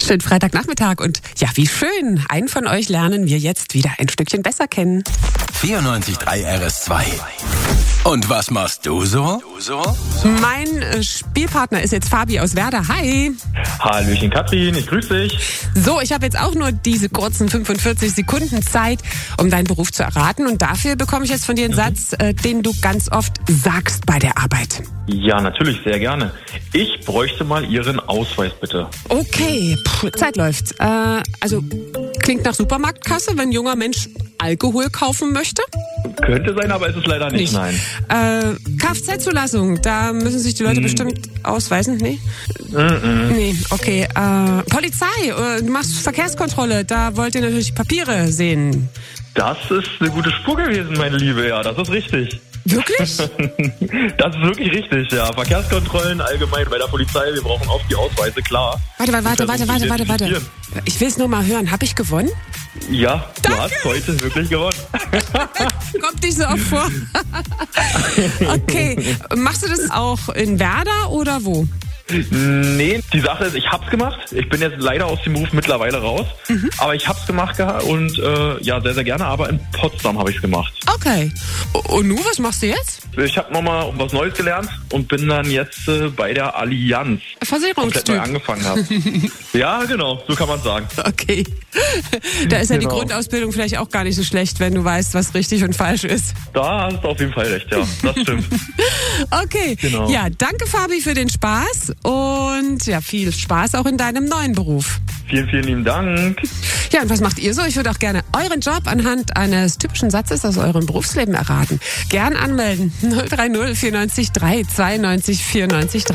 Schönen Freitagnachmittag und ja, wie schön. Einen von euch lernen wir jetzt wieder ein Stückchen besser kennen. 94.3 RS2. Und was machst du so? Mein Spielpartner ist jetzt Fabi aus Werder. Hi. Hallöchen Katrin, ich grüße dich. So, ich habe jetzt auch nur diese kurzen 45 Sekunden Zeit, um deinen Beruf zu erraten. Und dafür bekomme ich jetzt von dir einen Satz, den du ganz oft sagst bei der Arbeit. Ja, natürlich, sehr gerne. Ich bräuchte mal Ihren Ausweis, bitte. Okay, Zeit läuft. Also, klingt nach Supermarktkasse, wenn ein junger Mensch Alkohol kaufen möchte? Könnte sein, aber ist es leider nicht, nein. Kfz-Zulassung, da müssen sich die Leute bestimmt ausweisen, nee? Nee, okay. Polizei, du machst Verkehrskontrolle, da wollt ihr natürlich Papiere sehen. Das ist eine gute Spur gewesen, meine Liebe, ja, das ist richtig. Wirklich? Das ist wirklich richtig, ja. Verkehrskontrollen allgemein bei der Polizei, wir brauchen auch die Ausweise, klar. Warte. Ich will es nur mal hören. Hab ich gewonnen? Ja, Danke. Du hast heute wirklich gewonnen. Kommt nicht so oft vor. Okay, machst du das auch in Werder oder wo? Nee, die Sache ist, ich hab's gemacht. Ich bin jetzt leider aus dem Beruf mittlerweile raus. Aber ich hab's gemacht und ja, sehr, sehr gerne. Aber in Potsdam habe ich's gemacht. Okay. Und nu, was machst du jetzt? Ich habe nochmal was Neues gelernt und bin dann jetzt bei der Allianz. Versicherungstyp. Komplett neu angefangen habe. Ja, genau, so kann man sagen. Okay. Da ist ja die Genau. Grundausbildung vielleicht auch gar nicht so schlecht, wenn du weißt, was richtig und falsch ist. Da hast du auf jeden Fall recht, ja. Das stimmt. Okay. Genau. Ja, danke Fabi für den Spaß und ja, viel Spaß auch in deinem neuen Beruf. Vielen, vielen lieben Dank. Ja, und was macht ihr so? Ich würde auch gerne euren Job anhand eines typischen Satzes aus eurem Berufsleben erraten. Gern anmelden. 030 94 3 92 94 3.